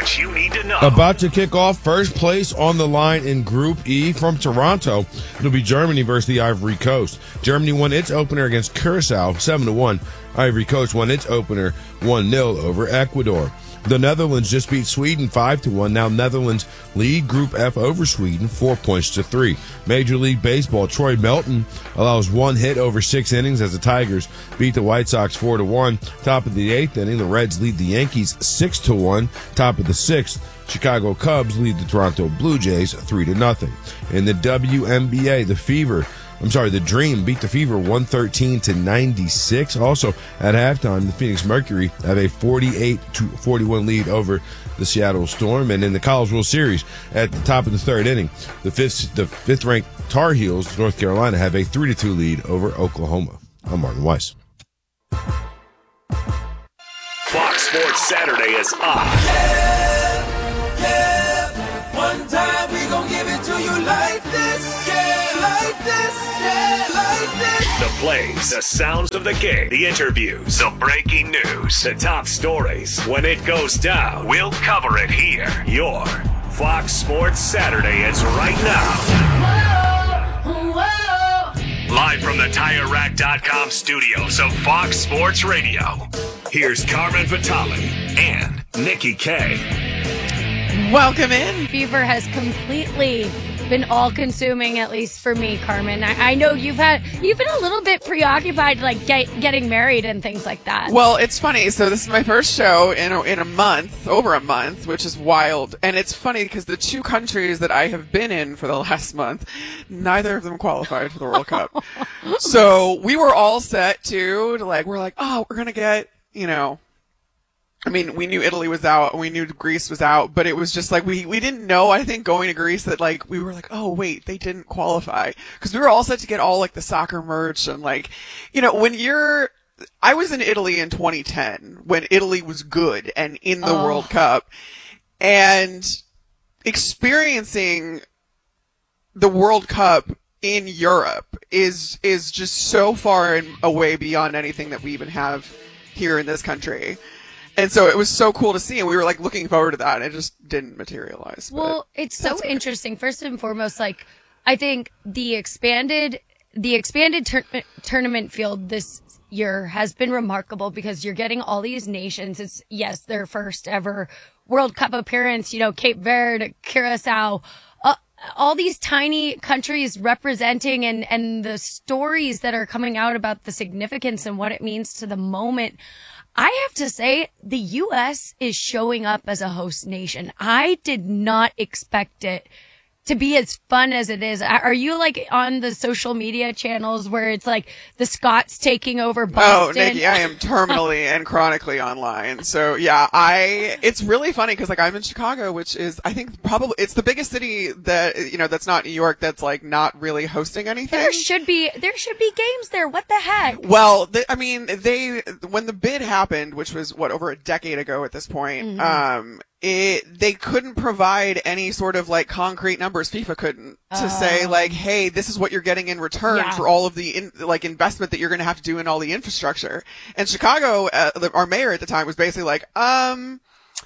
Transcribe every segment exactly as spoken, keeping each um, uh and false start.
what you need to know. About to kick off, first place on the line in Group E from Toronto. It'll be Germany versus the Ivory Coast. Germany won its opener against Curacao seven to one. Ivory Coast won its opener one nil over Ecuador. The Netherlands just beat Sweden five to one. Now Netherlands lead Group F over Sweden four points to three. Major League Baseball, Troy Melton allows one hit over six innings as the Tigers beat the White Sox four to one. Top of the eighth inning, the Reds lead the Yankees six to one. Top of the sixth, Chicago Cubs lead the Toronto Blue Jays three to nothing. In the W N B A, the Fever I'm sorry, the Dream beat the Fever one thirteen to ninety-six. Also, at halftime, the Phoenix Mercury have a forty-eight to forty-one lead over the Seattle Storm. And in the College World Series, at the top of the third inning, the fifth, the fifth-ranked Tar Heels, North Carolina, have a three to two lead over Oklahoma. I'm Martin Weiss. Fox Sports Saturday is on. Yeah, yeah. One time we gon' give it to you like this. Yeah, like this. Yeah, like this. The plays, the sounds of the game, the interviews, the breaking news, the top stories. When it goes down, we'll cover it here. Your Fox Sports Saturday is right now. Whoa, whoa. Live from the Tire Rack dot com studios of Fox Sports Radio. Here's Carmen Vitale and Nikki K. Welcome in. Fever has completely been all-consuming, at least for me, Carmen. I, I know you've had you've been a little bit preoccupied, like get, getting married and things like that. Well, it's funny. So this is my first show in a, in a month, over a month, which is wild. And it's funny because the two countries that I have been in for the last month, neither of them qualified for the World Cup. So we were all set to, to like, we're like, oh, we're gonna get, you know. I mean, we knew Italy was out, we knew Greece was out, but it was just like, we, we didn't know, I think, going to Greece that, like, we were like, oh, wait, they didn't qualify. Because we were all set to get all, like, the soccer merch and, like, you know, when you're, I was in Italy in twenty ten, when Italy was good and in the Oh. World Cup, and experiencing the World Cup in Europe is, is just so far and away beyond anything that we even have here in this country. And so it was so cool to see, and we were like looking forward to that, and it just didn't materialize. Well, it's so that's okay. interesting. First and foremost, like, I think the expanded the expanded tur- tournament field this year has been remarkable because you're getting all these nations. It's yes, their first ever World Cup appearance. You know, Cape Verde, Curacao. Uh, all these tiny countries representing and, and the stories that are coming out about the significance and what it means to the moment. I have to say, the U S is showing up as a host nation. I did not expect it to be as fun as it is. Are you like on the social media channels where it's like the Scots taking over Boston? Oh, Nikki, I am terminally and chronically online. So yeah, I, it's really funny because like I'm in Chicago, which is, I think probably, it's the biggest city that, you know, that's not New York, that's like not really hosting anything. There should be, there should be games there. What the heck? Well, they, I mean, they, when the bid happened, which was what, over a decade ago at this point, Mm-hmm. um, it, they couldn't provide any sort of like concrete numbers. FIFA couldn't to Oh. say like, hey, this is what you're getting in return Yeah. for all of the in, like investment that you're going to have to do in all the infrastructure. And Chicago, uh, the, our mayor at the time was basically like, um,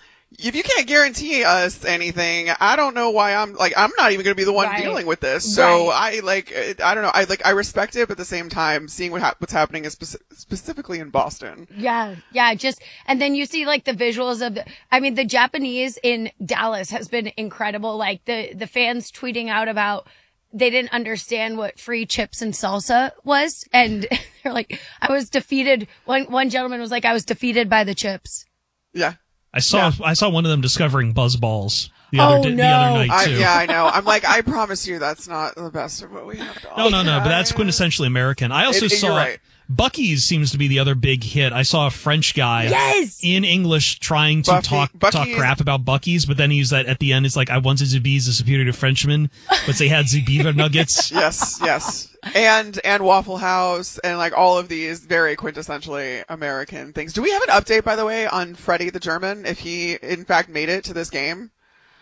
if you can't guarantee us anything, I don't know why I'm like, I'm not even going to be the one Right. dealing with this. So Right. I like, I don't know. I like, I respect it, but at the same time, seeing what hap what's happening is speci- specifically in Boston. Yeah, yeah, just, and then you see like the visuals of the, I mean, the Japanese in Dallas has been incredible. Like the, the fans tweeting out about, they didn't understand what free chips and salsa was. And they're like, I was defeated. One, one gentleman was like, I was defeated by the chips. Yeah. I saw Yeah. I saw one of them discovering buzzballs the Oh, other di- the other no. night I, too. yeah, I know. I'm like, I promise you that's not the best of what we have to No, no, no, offer. but that's quintessentially American. I also It- it- saw you're right. Buc-ee's seems to be the other big hit. I saw a French guy Yes! in English trying to Bucky- talk talk Buc-ee's- crap about Buc-ee's, but then he used that at the end. It's like, I wanted to be the superior Frenchman, but they had the beaver nuggets. Yes, yes. And, and Waffle House and like all of these very quintessentially American things. Do we have an update, by the way, on Freddie the German, if he in fact made it to this game?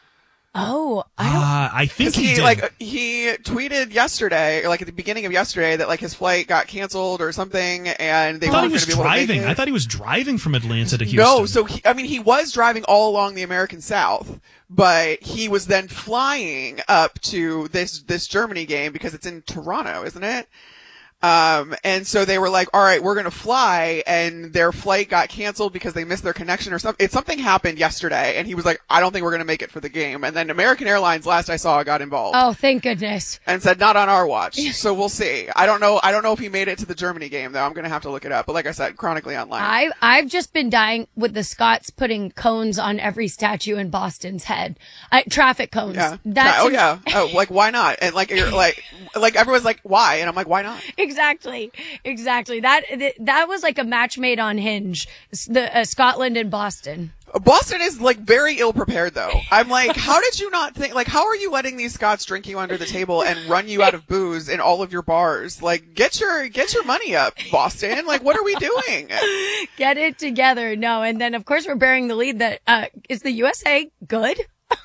Oh, I don't. Uh, I think 'Cause he, he did. like he tweeted yesterday, like at the beginning of yesterday, that like his flight got canceled or something, and they I thought weren't he going was to be able to make driving. it. I thought he was driving from Atlanta to Houston. No, so he, I mean, he was driving all along the American South, but he was then flying up to this this Germany game because it's in Toronto, isn't it? Um, and so they were like, all right, we're going to fly, and their flight got canceled because they missed their connection or something. It's something happened yesterday, and he was like, I don't think we're going to make it for the game. And then American Airlines, last I saw, got involved. Oh, thank goodness. And said, not on our watch. So we'll see. I don't know. I don't know if he made it to the Germany game, though. I'm going to have to look it up. But like I said, chronically online. I, I've just been dying with the Scots putting cones on every statue in Boston's head. I, traffic cones. Yeah. That's oh yeah. Oh, like why not? And like you're like like everyone's like why? And I'm like why not? Exactly. Exactly. That, that, that was like a match made on Hinge. S- The, uh, Scotland and Boston. Boston is like very ill prepared though. I'm like, how did you not think, like, how are you letting these Scots drink you under the table and run you out of booze in all of your bars? Like, get your, get your money up, Boston. Like, what are we doing? Get it together. No. And then of course we're bearing the lead that, uh, is the U S A good?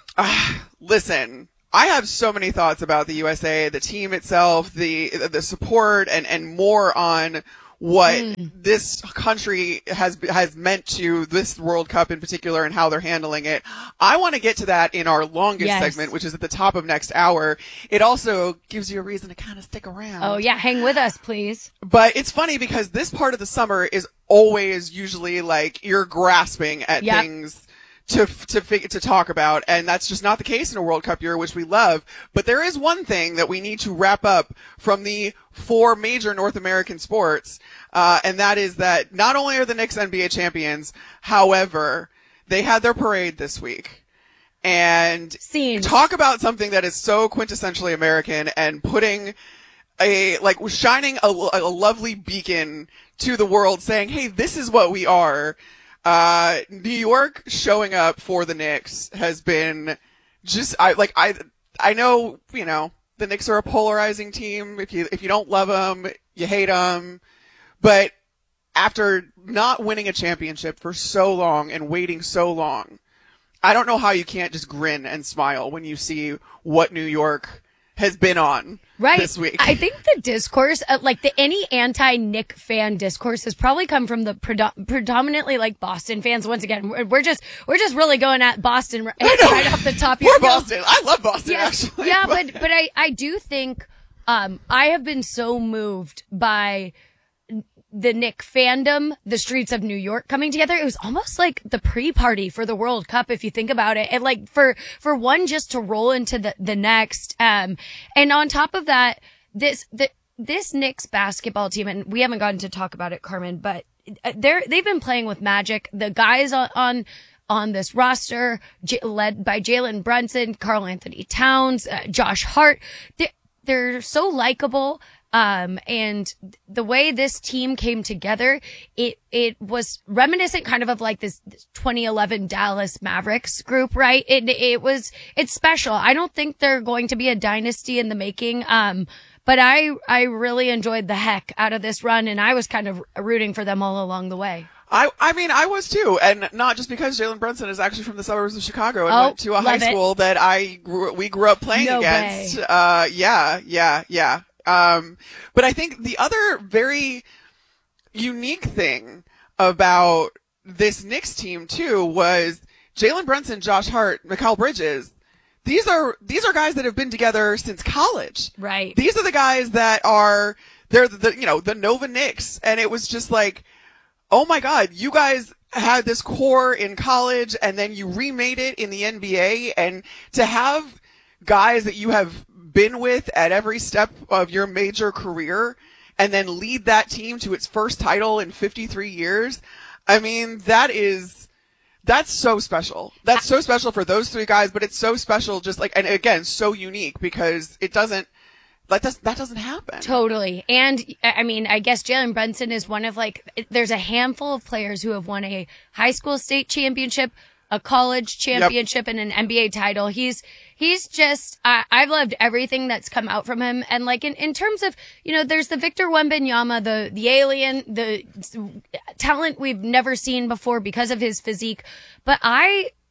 Listen, I have so many thoughts about the U S A, the team itself, the, the support and, and more on what mm. this country has has meant to this World Cup in particular and how they're handling it. I want to get to that in our longest yes. segment, which is at the top of next hour. It also gives you a reason to kind of stick around. Oh yeah, hang with us, please. But it's funny because this part of the summer is always usually like you're grasping at yep. things to to fig- to talk about, and that's just not the case in a World Cup year, which we love. But there is one thing that we need to wrap up from the four major North American sports, uh, and that is that not only are the Knicks N B A champions, however, they had their parade this week. And Scenes. Talk about something that is so quintessentially American and putting a, like, shining a, a lovely beacon to the world saying, hey, this is what we are. Uh, New York showing up for the Knicks has been just, I, like, I, I know, you know, the Knicks are a polarizing team. If you, if you don't love them, you hate them. But after not winning a championship for so long and waiting so long, I don't know how you can't just grin and smile when you see what New York has been on right. this week. I think the discourse, uh, like the any anti-Nick fan discourse, has probably come from the predo- predominantly like Boston fans. Once again, we're, we're just we're just really going at Boston right, right off the top. We're Boston. I love Boston. Yeah, actually. yeah, but but I I do think um I have been so moved by the Knick fandom, the streets of New York coming together. It was almost like the pre-party for the World Cup, if you think about it. And like for, for one just to roll into the, the next. Um, and on top of that, this, the, this Knicks basketball team, and we haven't gotten to talk about it, Carmen, but they're, they've been playing with magic. The guys on, on, on this roster, J- led by Jalen Brunson, Karl Anthony Towns, uh, Josh Hart, they're, they're so likable. Um, and the way this team came together, it, it was reminiscent kind of of like this, this twenty eleven Dallas Mavericks group, right? It, it was, it's special. I don't think they're going to be a dynasty in the making. Um, but I, I really enjoyed the heck out of this run, and I was kind of rooting for them all along the way. I, I mean, I was too, and not just because Jalen Brunson is actually from the suburbs of Chicago and oh, went to a high it. school that I grew, we grew up playing no against. Way. Uh, yeah, yeah, yeah. Um, but I think the other very unique thing about this Knicks team too was Jalen Brunson, Josh Hart, Mikal Bridges. These are, these are guys that have been together since college. Right. These are the guys that are, they're the, the you know, the Nova Knicks. And it was just like, oh my God, you guys had this core in college and then you remade it in the N B A, and to have guys that you have been with at every step of your major career and then lead that team to its first title in fifty-three years. I mean, that is, that's so special. That's so special for those three guys, but it's so special just like, and again, so unique because it doesn't, that, does, that doesn't happen. Totally. And I mean, I guess Jalen Brunson is one of like, there's a handful of players who have won a high school state championship, a college championship, yep. and an N B A title. He's, he's just, I, I've loved everything that's come out from him. And like in, in terms of, you know, there's the Victor Wembanyama, the, the alien, the talent we've never seen before because of his physique. But I,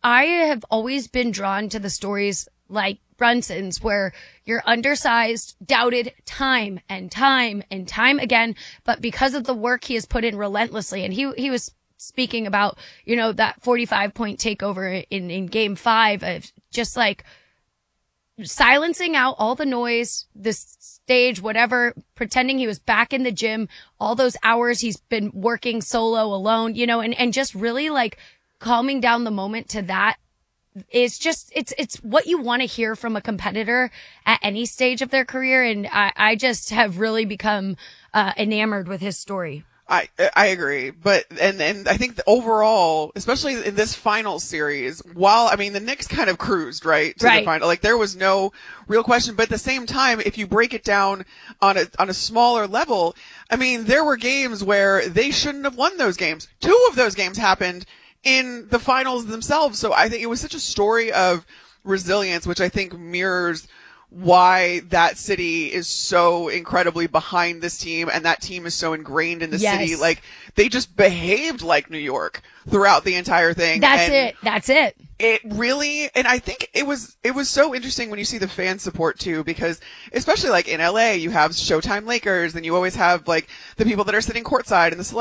I have always been drawn to the stories like Brunson's, where you're undersized, doubted time and time and time again, but because of the work he has put in relentlessly, and he he was speaking about, you know, that forty-five point takeover in, in game five of just like silencing out all the noise, the stage, whatever, pretending he was back in the gym, all those hours he's been working solo alone, you know, and, and just really like calming down the moment to that. It's just, it's, it's what you want to hear from a competitor at any stage of their career. And I, I just have really become uh, enamored with his story. I I agree, but and and I think the overall, especially in this final series, while I mean the Knicks kind of cruised right to Right. the final, like there was no real question. But at the same time, if you break it down on a on a smaller level, I mean there were games where they shouldn't have won those games. Two of those games happened in the finals themselves. So I think it was such a story of resilience, which I think mirrors why that city is so incredibly behind this team, and that team is so ingrained in the Yes. city. Like they just behaved like New York throughout the entire thing. That's and it. That's it. It really, and I think it was, it was so interesting when you see the fan support too, because especially like in L A, you have Showtime Lakers, and you always have like the people that are sitting courtside and the celebrities.